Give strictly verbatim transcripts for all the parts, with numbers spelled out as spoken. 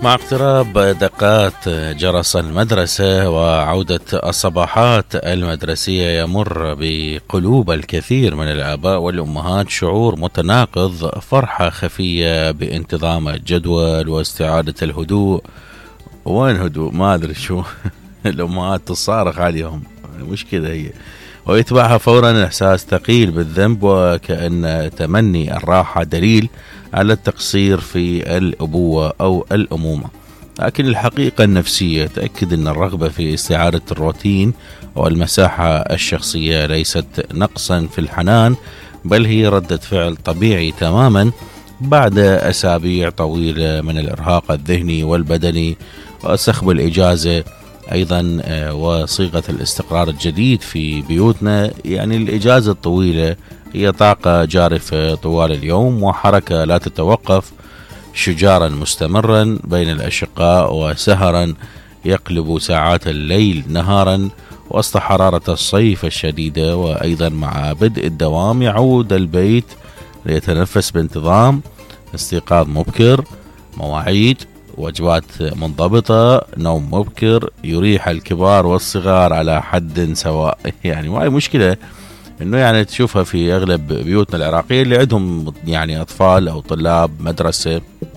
مع اقتراب دقات جرس المدرسة وعودة الصباحات المدرسية يمر بقلوب الكثير من الآباء والأمهات شعور متناقض، فرحة خفية بانتظام الجدول واستعادة الهدوء. وين هدوء؟ ما أدري شو. الأمهات تصارخ عليهم، مشكلة هي، ويتبعها فورا إحساس ثقيل بالذنب وكأن تمني الراحة دليل على التقصير في الأبوة أو الأمومة. لكن الحقيقة النفسية تأكد أن الرغبة في استعادة الروتين والمساحة الشخصية ليست نقصا في الحنان، بل هي ردة فعل طبيعي تماما بعد أسابيع طويلة من الإرهاق الذهني والبدني وسخب الإجازة أيضا وصيغة الاستقرار الجديد في بيوتنا. يعني الإجازة الطويلة هي طاقة جارفة طوال اليوم وحركة لا تتوقف، شجارا مستمرا بين الأشقاء وسهرا يقلب ساعات الليل نهارا وسط حرارة الصيف الشديدة. وأيضا مع بدء الدوام يعود البيت ليتنفس بانتظام، استيقاظ مبكر، مواعيد، وجبات منضبطة، نوم مبكر، يريح الكبار والصغار على حد سواء. يعني ما هي مشكلة انه يعني تشوفها في اغلب بيوتنا العراقية اللي عندهم يعني اطفال او طلاب مدرسة.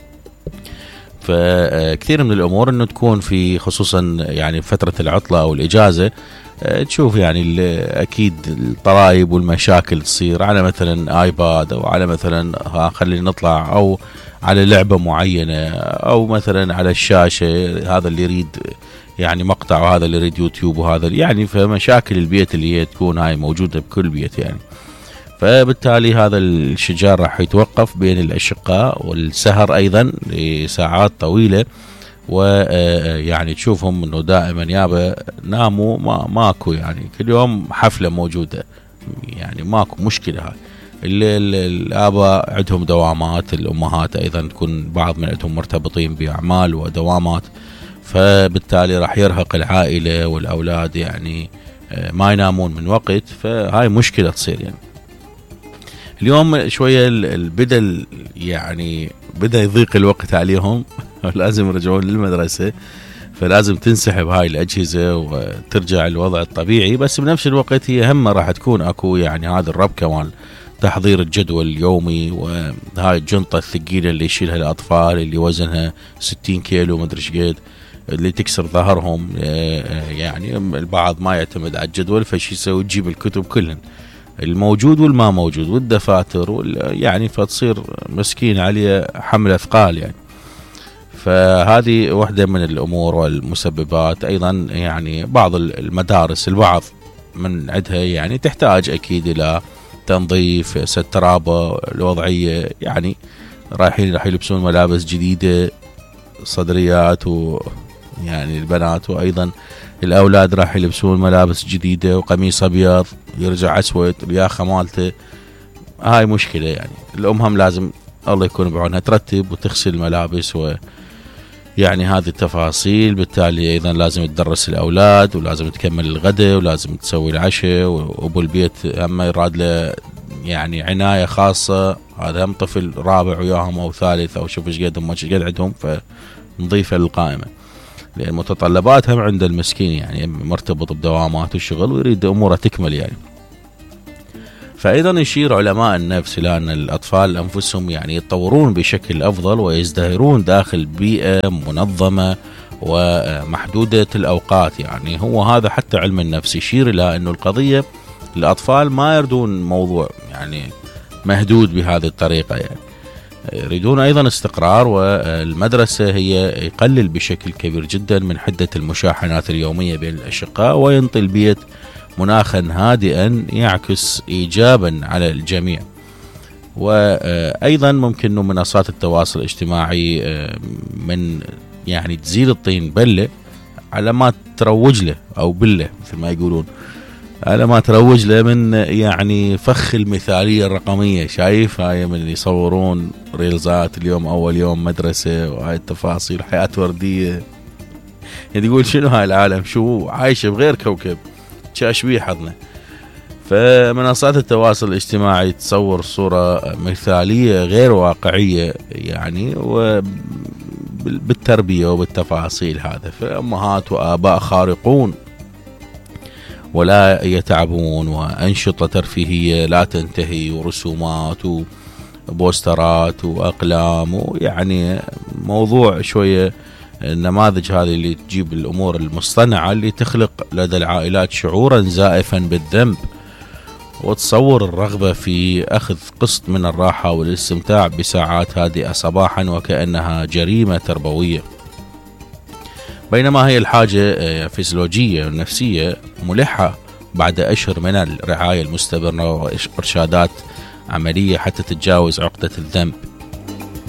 فكثير من الامور انه تكون في خصوصا يعني فترة العطلة او الاجازة، تشوف يعني اكيد الطرائب والمشاكل تصير على مثلا ايباد او على مثلا خلينا نطلع او على لعبة معينة او مثلا على الشاشة، هذا اللي يريد يعني مقطع وهذا اللي يريد يوتيوب وهذا يعني، فمشاكل البيت اللي هي تكون هاي موجودة بكل بيت يعني. فبالتالي هذا الشجار راح يتوقف بين الأشقاء والسهر أيضا لساعات طويلة، ويعني تشوفهم انه دائما يابا ناموا ما ماكو يعني كل يوم حفلة موجودة، يعني ماكو مشكلة. هاي الآباء عندهم دوامات، الأمهات أيضا تكون بعض من عندهم مرتبطين بأعمال ودوامات، فبالتالي راح يرهق العائلة والأولاد يعني ما ينامون من وقت، فهاي مشكلة تصير يعني. اليوم شوية البدل يعني بدأ يضيق الوقت عليهم لازم يرجعون للمدرسة، فلازم تنسحب هاي الأجهزة وترجع الوضع الطبيعي. بس بنفس الوقت هي همة راح تكون أكو يعني هذا الربكة مال تحضير الجدول اليومي، وهاي الجنطة الثقيلة اللي يشيلها الأطفال اللي وزنها ستين كيلو مدري شقد اللي تكسر ظهرهم. يعني البعض ما يعتمد على الجدول فشي يسوي تجيب الكتب كلهن الموجود والما موجود والدفاتر يعني، فتصير مسكين عليه حمل أثقال يعني. فهذه واحدة من الأمور والمسببات. أيضا يعني بعض المدارس البعض من عندها يعني تحتاج أكيد إلى تنظيف سترابة الوضعية، يعني رايحين راح يلبسون ملابس جديدة صدريات و يعني البنات، وأيضا الأولاد راح يلبسون ملابس جديدة وقميص أبيض يرجع أسود الياخة مالته. هاي مشكلة يعني. الأم هم لازم الله يكون بعونها ترتب وتغسل الملابس و يعني هذه التفاصيل. بالتالي أيضا لازم تدرس الأولاد ولازم تكمل الغداء ولازم تسوي العشاء، وأبو البيت أما يراد له يعني عناية خاصة، هذا هم طفل رابع وياهم أو ثالث أو شوف ايش قد هم ايش قد عندهم، فنضيفه للقائمة لأن متطلبات هم عند المسكين يعني مرتبط بدوامات والشغل ويريد أموره تكمل يعني. فأيضا يشير علماء النفس إلى أن الأطفال أنفسهم يعني يتطورون بشكل أفضل ويزدهرون داخل بيئة منظمة ومحدودة الأوقات. يعني هو هذا حتى علم النفس يشير إلى أنه القضية الأطفال ما يردون موضوع يعني مهدود بهذه الطريقة، يعني يريدون أيضا استقرار، والمدرسة هي يقلل بشكل كبير جدا من حدة المشاحنات اليومية بين الأشقاء وينطي البيت مناخا هادئا يعكس إيجابا على الجميع. وأيضا ممكن أنه منصات التواصل الاجتماعي من يعني تزيل الطين بلة على ما تروج له أو بلة مثل ما يقولون، على ما تروج له من يعني فخ المثالية الرقمية. شايف هاي من يصورون ريلزات اليوم أول يوم مدرسة وهاي التفاصيل حياة وردية، يعني يقول شنو هاي العالم شو عايشة بغير كوكب شاشبيه حظنا. فمنصات التواصل الاجتماعي تصور صورة مثالية غير واقعية يعني، بالتربية وبالتفاصيل هذا. فأمهات وآباء خارقون ولا يتعبون، وأنشطة ترفيهية لا تنتهي، ورسومات وبوسترات وأقلام، ويعني موضوع شوية النماذج هذه اللي تجيب الأمور المصطنعة اللي تخلق لدى العائلات شعورا زائفا بالذنب، وتصور الرغبة في أخذ قسط من الراحة والاستمتاع بساعات هادئة صباحا وكأنها جريمة تربوية، بينما هي الحاجة فيزيولوجية ونفسية ملحة بعد أشهر من الرعاية المستمرة وإرشادات عملية حتى تتجاوز عقدة الذنب.